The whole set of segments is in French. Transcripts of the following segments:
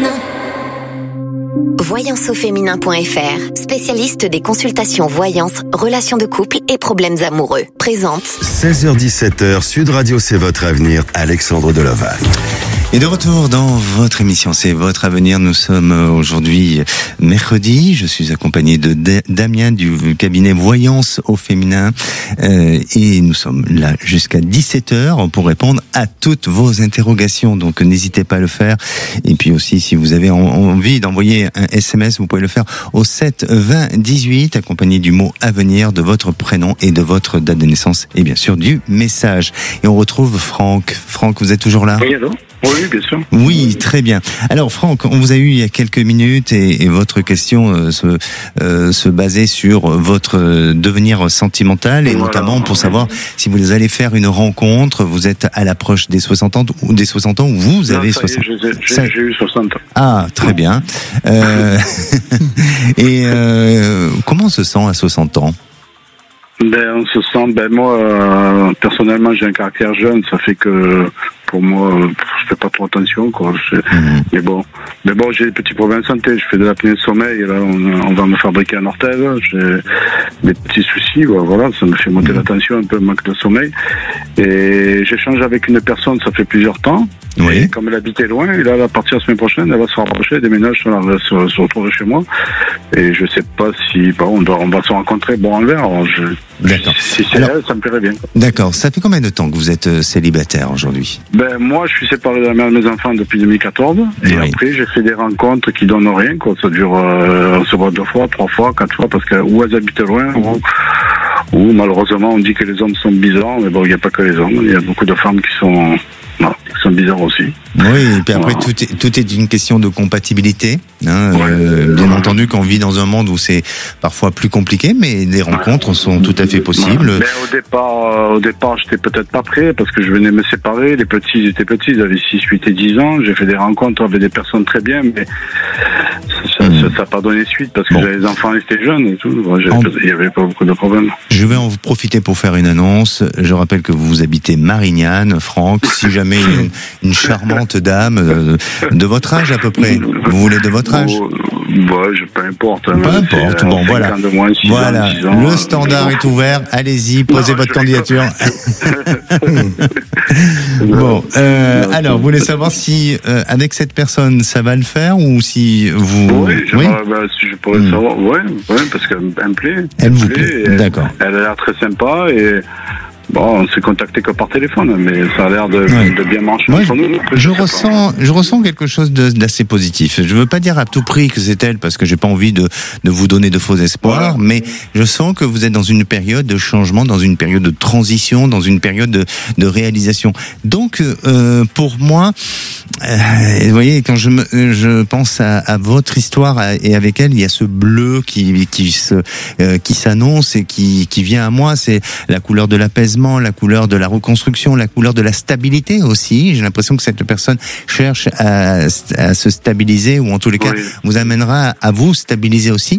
Voyanceauféminin.fr, spécialiste des consultations voyance, relations de couple et problèmes amoureux, présente 16h-17h, Sud Radio, c'est votre avenir, Alexandre Deloval. Et de retour dans votre émission, c'est votre avenir. Nous sommes aujourd'hui mercredi. Je suis accompagné de Damien du cabinet Voyance au Féminin. Et nous sommes là jusqu'à 17h pour répondre à toutes vos interrogations. Donc n'hésitez pas à le faire. Et puis aussi, si vous avez envie d'envoyer un SMS, vous pouvez le faire au 7 20 18, accompagné du mot avenir, de votre prénom et de votre date de naissance. Et bien sûr, du message. Et on retrouve Franck. Franck, vous êtes toujours là? Oui, allô? Oui, bien sûr. Oui, très bien. Alors Franck, on vous a eu il y a quelques minutes et votre question se basait sur votre devenir sentimental et notamment pour savoir si vous allez faire une rencontre. Vous êtes à l'approche des 60 ans ou vous avez 60 ans. J'ai eu 60 ans. Ah, très bien. Et comment on se sent à 60 ans? On se sent, moi, personnellement, j'ai un caractère jeune, ça fait que, pour moi, je fais pas trop attention, quoi. Mais bon, j'ai des petits problèmes de santé, je fais de l'apnée de sommeil, et là, on va me fabriquer un orthèse, j'ai des petits soucis, voilà, ça me fait monter la tension, un peu manque de sommeil. Et j'échange avec une personne, ça fait plusieurs temps. Oui. Et comme elle habitait loin, et là, à partir de la semaine prochaine, elle va se rapprocher, déménage se retrouver chez moi. Et je sais pas si, on va se rencontrer, en verre. D'accord. Si c'est elle, ça me plairait bien. D'accord. Ça fait combien de temps que vous êtes célibataire aujourd'hui? Moi, je suis séparé de la mère de mes enfants depuis 2014. Et après, j'ai fait des rencontres qui donnent rien, quoi. Ça dure, on se voit 2 fois, 3 fois, 4 fois, parce que ou elles habitent loin, ou malheureusement, on dit que les hommes sont bizarres. Mais il n'y a pas que les hommes. Il y a beaucoup de femmes qui sont bizarres aussi. Oui, et puis après, tout est une question de compatibilité. Bien entendu qu'on vit dans un monde où c'est parfois plus compliqué, mais les rencontres sont tout à fait possibles. Mais au départ, j'étais peut-être pas prêt parce que je venais me séparer. Les petits, ils étaient petits, ils avaient 6, 8 et 10 ans. J'ai fait des rencontres avec des personnes très bien, mais ça n'a pas donné suite parce que j'avais des enfants, ils étaient jeunes et tout. Il n'y avait pas beaucoup de problèmes. Je vais en profiter pour faire une annonce. Je rappelle que vous habitez Marignane, Franck. Si jamais il y a une charmante dame de votre âge à peu près. Vous voulez de votre âge? Peu importe. Peu importe. Bon, voilà. Voilà. Le standard est ouvert. Allez-y, posez votre candidature. Bon. Alors, vous voulez savoir si avec cette personne ça va le faire ou si vous. Oui, si je pourrais savoir. Oui, parce qu'elle me plaît. Elle vous plaît. D'accord. Elle a l'air très sympa et. On s'est contacté que par téléphone, mais ça a l'air de bien marcher entre nous. Je ressens quelque chose d'assez positif. Je veux pas dire à tout prix que c'est elle, parce que j'ai pas envie de vous donner de faux espoirs, mais je sens que vous êtes dans une période de changement, dans une période de transition, dans une période de réalisation. Donc, pour moi, vous voyez, quand je pense à votre histoire et avec elle, il y a ce bleu qui s'annonce et qui vient à moi. C'est la couleur de l'apaisement, la couleur de la reconstruction, la couleur de la stabilité aussi. J'ai l'impression que cette personne cherche à se stabiliser, ou en tous les cas vous amènera à vous stabiliser aussi.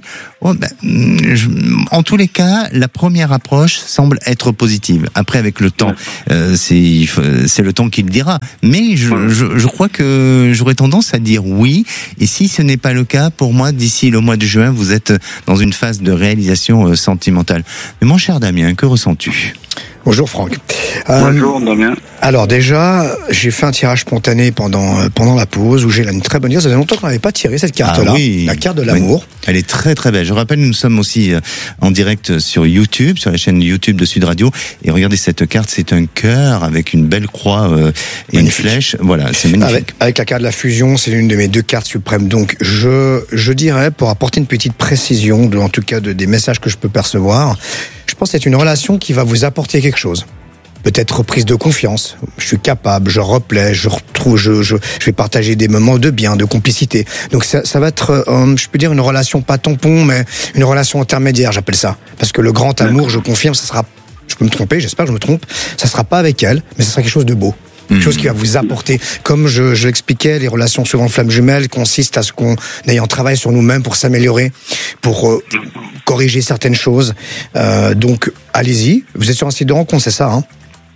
En tous les cas, la première approche semble être positive. Après, avec le temps, c'est le temps qui le dira. Mais je crois que j'aurais tendance à dire oui. Et si ce n'est pas le cas, pour moi, d'ici le mois de juin, vous êtes dans une phase de réalisation sentimentale. Mais mon cher Damien, que ressens-tu? Bonjour Franck. Bonjour Damien. Alors déjà, j'ai fait un tirage spontané pendant la pause où j'ai une très bonne idée. Ça faisait longtemps qu'on n'avait pas tiré cette carte-là, la carte de l'amour. Oui. Elle est très très belle. Je rappelle, nous sommes aussi en direct sur YouTube, sur la chaîne YouTube de Sud Radio. Et regardez cette carte, c'est un cœur avec une belle croix et une flèche. Voilà, c'est magnifique. Avec la carte de la fusion, c'est l'une de mes 2 cartes suprêmes. Donc je dirais, pour apporter une petite précision, en tout cas des messages que je peux percevoir, je pense que c'est une relation qui va vous apporter quelque chose. Peut-être reprise de confiance. Je suis capable, je replais, je retrouve, je vais partager des moments de bien, de complicité. Donc ça va être, je peux dire une relation pas tampon, mais une relation intermédiaire, j'appelle ça. Parce que le grand amour, je confirme, ça sera, je peux me tromper, j'espère que je me trompe, ça sera pas avec elle, mais ça sera quelque chose de beau. Quelque chose qui va vous apporter. Comme je l'expliquais, les relations souvent flammes jumelles consistent à ce qu'on ait un travail sur nous-mêmes pour s'améliorer, pour corriger certaines choses. Donc, allez-y. Vous êtes sur un site de rencontre, c'est ça, hein?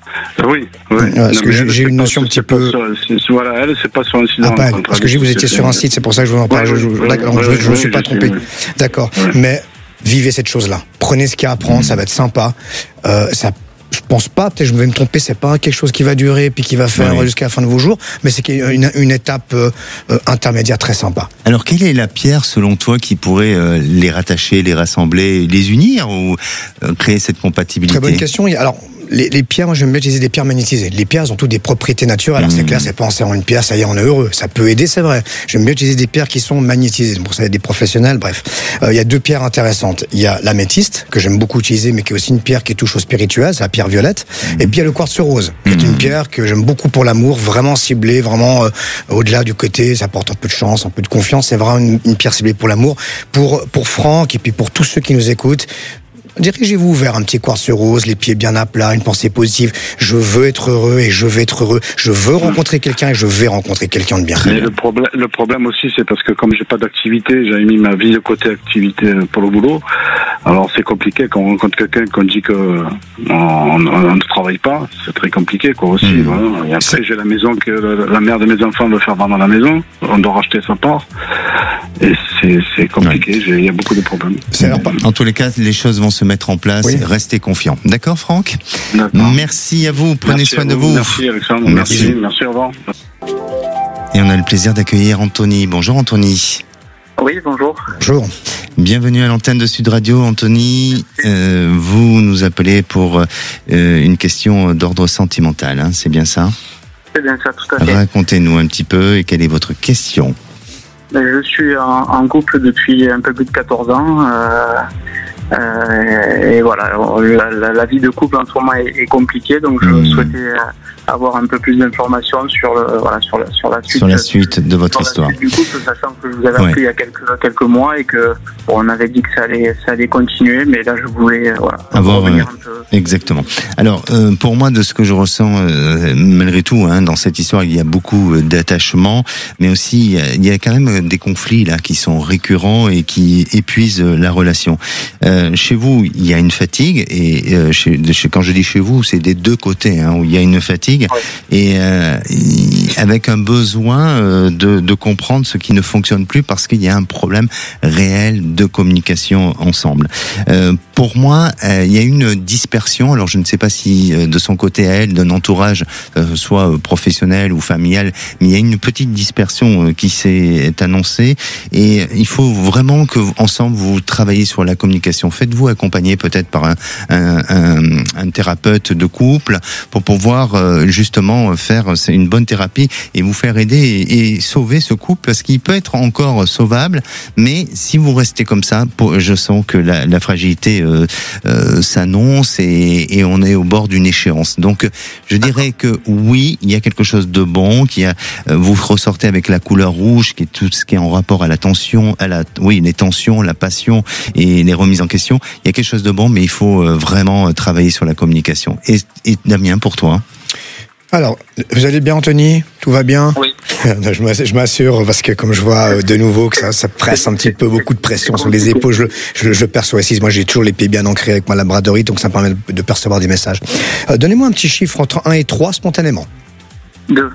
Oui. Parce que j'ai une notion un petit peu. Voilà, elle, c'est pas sur un site. Parce que vous étiez sur un site, c'est pour ça que je vous en parle. Je ne suis pas trompé. D'accord. Mais vivez cette chose-là. Prenez ce qu'il y a à apprendre, ça va être sympa. Je pense pas, peut-être je vais me tromper, c'est pas quelque chose qui va durer puis qui va faire jusqu'à la fin de vos jours, mais c'est une étape intermédiaire très sympa. Alors quelle est la pierre selon toi qui pourrait les rattacher, les rassembler, les unir ou créer cette compatibilité? Très bonne question. Alors les pierres, moi j'aime bien utiliser des pierres magnétisées. Les pierres elles ont toutes des propriétés naturelles. Alors c'est clair, c'est pas en serrant une pierre, ça y est, on est heureux. Ça peut aider, c'est vrai. J'aime bien utiliser des pierres qui sont magnétisées. Pour ça, il y a des professionnels. Bref, il y a deux pierres intéressantes. Il y a l'améthyste que j'aime beaucoup utiliser, mais qui est aussi une pierre qui touche au spirituel, c'est la pierre violette. Et puis il y a le quartz rose, qui est une pierre que j'aime beaucoup pour l'amour, vraiment ciblée, vraiment au-delà du côté, ça apporte un peu de chance, un peu de confiance. C'est vraiment une pierre ciblée pour l'amour, pour Franck et puis pour tous ceux qui nous écoutent. Dirigez-vous vers un petit quartz rose, les pieds bien à plat, une pensée positive. Je veux être heureux et je vais être heureux. Je veux rencontrer quelqu'un et je vais rencontrer quelqu'un de bien. Mais le problème aussi, c'est parce que comme j'ai pas d'activité, j'avais mis ma vie de côté activité pour le boulot. Alors c'est compliqué quand on rencontre quelqu'un qu'on dit que on ne travaille pas. C'est très compliqué quoi aussi. Voilà. Et après j'ai la maison que la mère de mes enfants veut faire vendre la maison. On doit racheter sa part. Et c'est compliqué. Il y a beaucoup de problèmes. En tous les cas, les choses vont se mettre en place. Restez confiants. D'accord, Franck? D'accord. Merci à vous. Prenez soin de vous. Merci, Alexandre. Merci, au revoir. Et on a le plaisir d'accueillir Anthony. Bonjour, Anthony. Oui, bonjour. Bonjour. Bienvenue à l'antenne de Sud Radio, Anthony. Vous nous appelez pour une question d'ordre sentimental, hein, c'est bien ça? C'est bien ça, tout à fait. Racontez-nous un petit peu et quelle est votre question? Je suis en couple depuis un peu plus de 14 ans. Et voilà, la vie de couple en ce moment est compliquée, donc je souhaitais avoir un peu plus d'informations sur la suite de votre histoire. Du couple, sachant que je vous avais appris il y a quelques mois et que on avait dit que ça allait continuer, mais là je voulais revenir un peu. Exactement. Alors pour moi, de ce que je ressens malgré tout, hein, dans cette histoire, il y a beaucoup d'attachement, mais aussi il y a quand même des conflits là qui sont récurrents et qui épuisent la relation. Chez vous, il y a une fatigue et quand je dis chez vous, c'est des deux côtés, hein, où il y a une fatigue et avec un besoin de comprendre ce qui ne fonctionne plus parce qu'il y a un problème réel de communication ensemble. Pour moi, il y a une dispersion. Alors, je ne sais pas si de son côté à elle, d'un entourage, soit professionnel ou familial, mais il y a une petite dispersion qui s'est annoncée et il faut vraiment que ensemble vous travaillez sur la communication. Faites-vous accompagner peut-être par un thérapeute de couple pour pouvoir justement faire une bonne thérapie et vous faire aider et sauver ce couple parce qu'il peut être encore sauvable, mais si vous restez comme ça, je sens que la fragilité s'annonce et on est au bord d'une échéance. Donc je dirais que oui, il y a quelque chose de bon, vous ressortez avec la couleur rouge qui est tout ce qui est en rapport à la tension, les tensions, la passion et les remises en question. Il y a quelque chose de bon, mais il faut vraiment travailler sur la communication. Et Damien, pour toi? Alors, vous allez bien, Anthony? Tout va bien? Oui. Je m'assure, parce que comme je vois de nouveau que ça presse un petit peu, beaucoup de pression sur les épaules, je perçois ici. Moi, j'ai toujours les pieds bien ancrés avec ma labradorite, donc ça me permet de percevoir des messages. Donnez-moi un petit chiffre entre 1 et 3 spontanément. 2.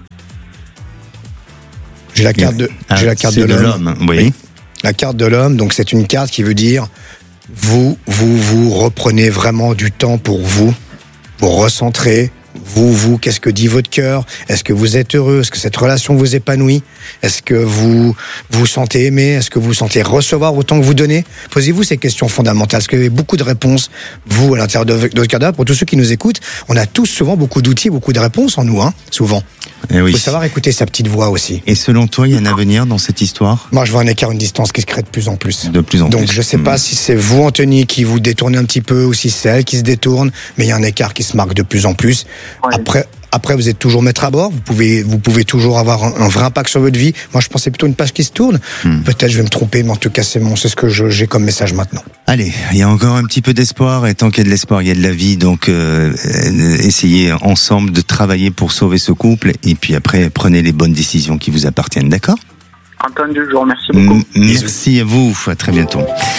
J'ai la carte de l'homme. Oui. La carte de l'homme, donc c'est une carte qui veut dire vous reprenez vraiment du temps pour vous recentrer. Vous, qu'est-ce que dit votre cœur? Est-ce que vous êtes heureux? Est-ce que cette relation vous épanouit? Est-ce que vous vous sentez aimé? Est-ce que vous sentez recevoir autant que vous donnez? Posez-vous ces questions fondamentales. Parce qu'il y a beaucoup de réponses, vous, à l'intérieur de votre cadavre. Pour tous ceux qui nous écoutent, on a tous souvent beaucoup d'outils, beaucoup de réponses en nous, hein, souvent. Il faut savoir écouter sa petite voix aussi. Et selon toi, il y a un avenir dans cette histoire? Moi, je vois un écart, une distance qui se crée de plus en plus. De plus en plus. Donc, je sais pas si c'est vous, Anthony, qui vous détournez un petit peu ou si c'est elle qui se détourne, mais il y a un écart qui se marque de plus en plus. Ouais. Après, vous êtes toujours maître à bord. Vous pouvez toujours avoir un vrai impact sur votre vie. Moi, je pensais plutôt une page qui se tourne. Peut-être je vais me tromper, mais en tout cas, c'est ce que j'ai comme message maintenant. Allez, il y a encore un petit peu d'espoir. Et tant qu'il y a de l'espoir, il y a de la vie. Donc, essayez ensemble de travailler pour sauver ce couple. Et puis après, prenez les bonnes décisions qui vous appartiennent. D'accord? Entendu, je vous remercie beaucoup. Merci à vous. À très bientôt.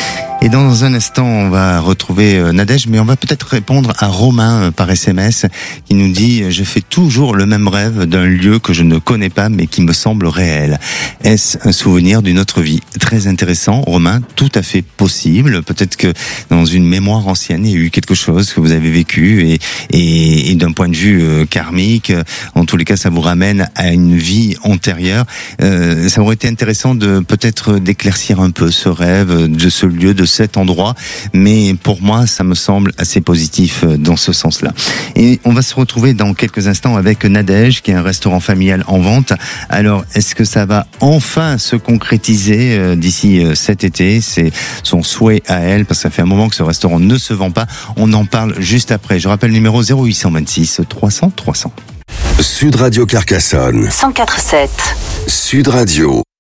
Et dans un instant, on va retrouver Nadège, mais on va peut-être répondre à Romain par SMS qui nous dit « Je fais toujours le même rêve d'un lieu que je ne connais pas mais qui me semble réel. Est-ce un souvenir d'une autre vie ?» Très intéressant, Romain, tout à fait possible. Peut-être que dans une mémoire ancienne, il y a eu quelque chose que vous avez vécu et d'un point de vue karmique, en tous les cas, ça vous ramène à une vie antérieure. Ça aurait été intéressant de peut-être d'éclaircir un peu ce rêve de ce lieu, de cet endroit, mais pour moi, ça me semble assez positif dans ce sens-là. Et on va se retrouver dans quelques instants avec Nadège, qui est un restaurant familial en vente. Alors, est-ce que ça va enfin se concrétiser d'ici cet été? C'est son souhait à elle, parce que ça fait un moment que ce restaurant ne se vend pas. On en parle juste après. Je rappelle le numéro 0826 300 300. Sud Radio Carcassonne. 104.7. Sud Radio.